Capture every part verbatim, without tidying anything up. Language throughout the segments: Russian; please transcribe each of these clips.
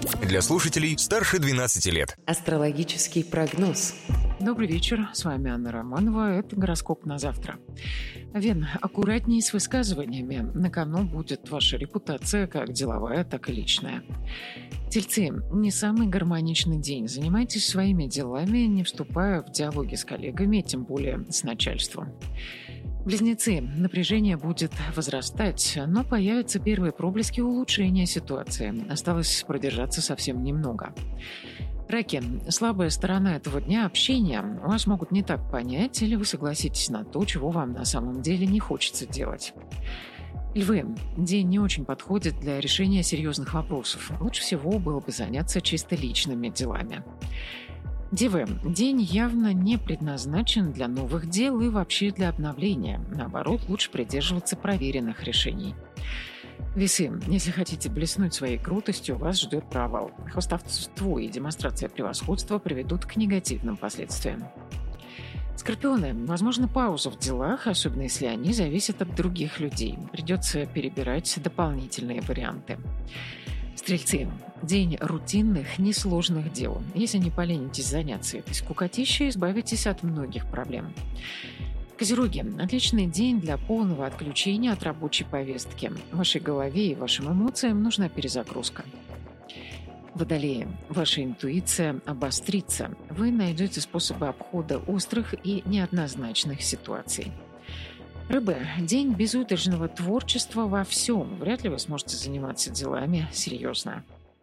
Для слушателей старше двенадцати лет. Астрологический прогноз. Добрый вечер, с вами Анна Романова. Это гороскоп на завтра. Вен, аккуратнее с высказываниями. На кону будет ваша репутация, как деловая, так и личная. Тельцы, не самый гармоничный день. Занимайтесь своими делами, не вступая в диалоги с коллегами, тем более с начальством. Близнецы, напряжение будет возрастать, но появятся первые проблески улучшения ситуации. Осталось продержаться совсем немного. Раки, слабая сторона этого дня – общение. Вас могут не так понять, или вы согласитесь на то, чего вам на самом деле не хочется делать. Львы, день не очень подходит для решения серьезных вопросов. Лучше всего было бы заняться чисто личными делами. Девы, день явно не предназначен для новых дел и вообще для обновления. Наоборот, лучше придерживаться проверенных решений. Весы, если хотите блеснуть своей крутостью, вас ждет провал. Хвастовство и демонстрация превосходства приведут к негативным последствиям. Скорпионы, возможно, пауза в делах, особенно если они зависят от других людей. Придется перебирать дополнительные варианты. Стрельцы, день рутинных, несложных дел. Если не поленитесь заняться этой скукотищей, избавитесь от многих проблем. Козероги, отличный день для полного отключения от рабочей повестки. Вашей голове и вашим эмоциям нужна перезагрузка. Водолеи, ваша интуиция обострится. Вы найдете способы обхода острых и неоднозначных ситуаций. Рыбы, день безудержного творчества во всем. Вряд ли вы сможете заниматься делами серьезно.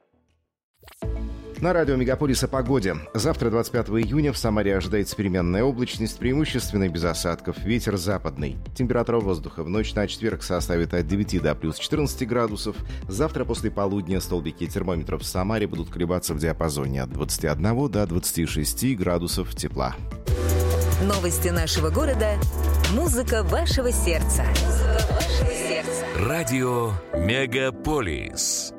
На радио «Мегаполис» о погоде. Завтра, двадцать пятого июня, в Самаре ожидается переменная облачность, преимущественно без осадков, ветер западный. Температура воздуха в ночь на четверг составит от девяти до плюс четырнадцати градусов. Завтра после полудня столбики термометров в Самаре будут колебаться в диапазоне от двадцати одного до двадцати шести градусов тепла. Новости нашего города. Музыка вашего сердца. Музыка вашего сердца. Радио «Мегаполис».